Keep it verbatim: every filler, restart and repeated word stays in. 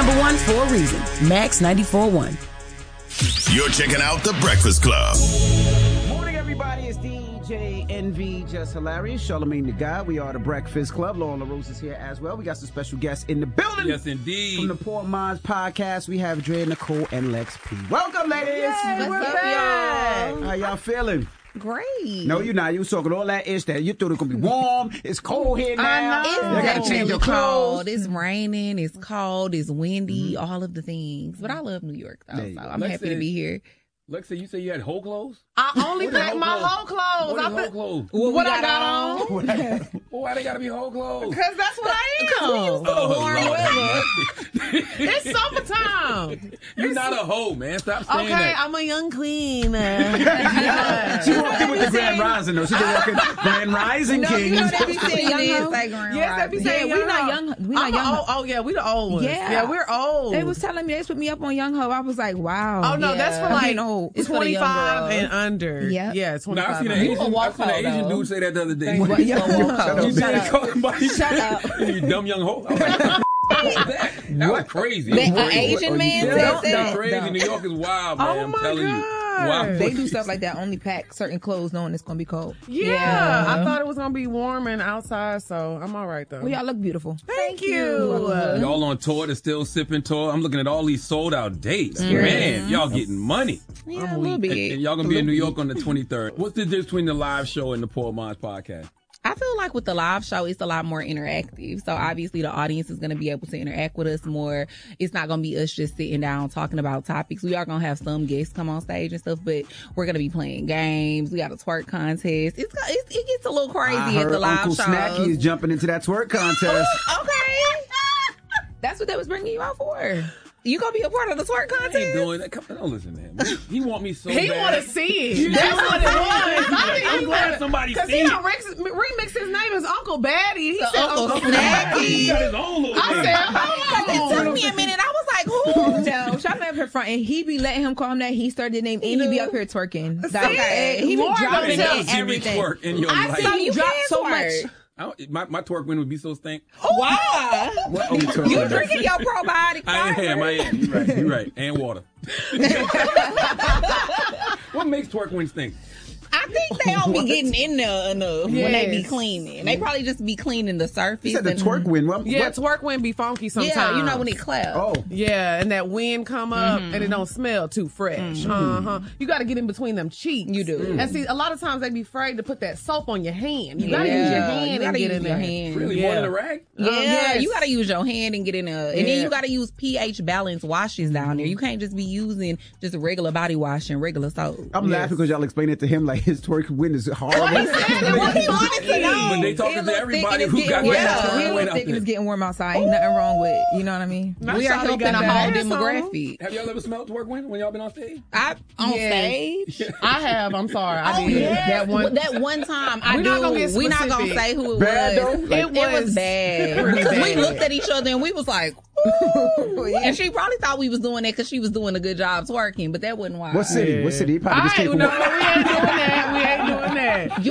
Number one for a reason. Max ninety-four point one. You're checking out The Breakfast Club. Morning, everybody. It's D J N V, Just Hilarious. Charlamagne the Guy. We are The Breakfast Club. Lauren LaRose is here as well. We got some special guests in the building. Yes, indeed. From the Poor Minds Podcast, we have Dre, Nicole, and Lex P. Welcome, ladies. Yay, we're back. How y'all feeling? Great. No, you're not. You was talking all that ish that you thought it was going to be warm. It's cold here now. I know. It's You got to change definitely your clothes. cold. It's raining. It's cold. It's windy. All of the things. But I love New York, though, There you so go. I'm Lex happy to said- be here. Lexa, you say you had whole clothes? I only What is pack whole my clothes? whole clothes. What is I whole put- clothes? What, What we I got got on? on. Well, why they gotta be whole clothes? Because that's what I am. Oh, warm Lord. It's summertime. You're not a hoe, man. Stop saying Okay, that. I'm a young queen. Uh, She walked in with the Grand Rising, though. She just walking Grand Rising No, Kings. you know they be saying young It is hoes. like Grand yes, they be Rising. saying Yeah, we young not hoe. young- we not I'm young a hoe. old- Oh, yeah, we the old ones. Yeah. Yeah, we're old. They was telling me, they put me up on Young Ho. I was like, wow. Oh, no, Yeah. that's for I'm like getting old. It's for the young twenty-five girls. and under. Yep. Yeah, No, twenty-five. I've seen an and under. Asian, a walk I've seen an hoe, Asian though. dude say that the other day. What? You a walk hoe. You Shut did up. call somebody- Shut up. You dumb young hoe. I was like, what was that? That was crazy. That- That was an crazy. Asian Oh, you man did? said That's that. crazy. No. New York is wild, man. Oh, I'm my telling God. you. Wow. They do stuff like that. Only pack certain clothes knowing it's going to be cold. Yeah, I thought it was going to be warm and outside, so I'm all right, though. Well, y'all look beautiful. Thank you. Y'all on tour, they're still sipping tour. I'm looking at all these sold out dates. Man, y'all getting money. Yeah, a little bit. And, and y'all gonna be in New York on the twenty-third. What's the difference between the live show and the Poor Minds Podcast? I feel like with the live show, it's a lot more interactive. So obviously the audience is going to be able to interact with us more. It's not going to be us just sitting down talking about topics. We are going to have some guests come on stage and stuff, but we're going to be playing games. We got a twerk contest. It's, it's It gets a little crazy I at heard the live Uncle shows. Snacky is jumping into that twerk contest. Okay. That's what they was bringing you out for. You going to be a part of the twerk I ain't contest? doing that. Come on, don't listen to him. He want me so He bad. want to see it. You That's know what it what was. I think I'm he glad wanted- somebody Cause seen he it. done remix, remix his name as Uncle Baddie. He So said Uncle Uncle Snacky. He got his own little I thing. said, hold It on. took me a minute. I was like, who? No, Sean up here front, and he be letting him call him that. He started the name, and he be up here twerking. See? Okay. He be Lord dropping don't You it tell never and see me everything. twerk in your I life. see you You drop can so twerk. much. I don't- my, my twerk win would be so stink. Why? What are we talking You about? drinking your probiotic I water? am, I am. You're right, you're right. And water. What makes twerk win stink? I think they don't be getting in there enough when they be Yes. cleaning. They probably just be cleaning the surface. You said the and- twerk win. What, Yeah, what? twerk wind be funky sometimes. Yeah, you know when it claps. Oh. Yeah, and that wind come up Mm-hmm. and it don't smell too fresh. Uh-huh. You got to get in between them cheeks. You do. And see, a lot of times they be afraid to put that soap on your hand. You got to Yeah, use your you hand gotta and get use in your there. hand. Really, Yeah. more than a rag? Yeah, Um, yes. you gotta use your hand and get in there, and then Yeah. you gotta use pH balance washes down there. You can't just be using just a regular body wash and regular soap. I'm Yes. laughing because y'all explain it to him like his twerk win is horrible. Well, he wanted to know. But they talking It to looks everybody thick and who it's got getting that warm. twerk It win looks out thick and there. it's getting warm outside. Ain't nothing wrong with it. You know what I mean? Not We are Charlie helping got a that whole ass on. demographic. Have y'all ever smelled twerk win when y'all been on stage? I on Yes. stage. I have. I'm sorry. I Oh did. yeah, That one. that one time I We're do. not gonna get We're not gonna specific. say who it Bad was. though? It, it was was bad pretty because we bad. looked at each other and we was like, ooh. And she probably thought we was doing that because she was doing a good job twerking, but that wasn't why. What city? What city? He probably just I came ain't, from no, we ain't doing that. We ain't doing that. You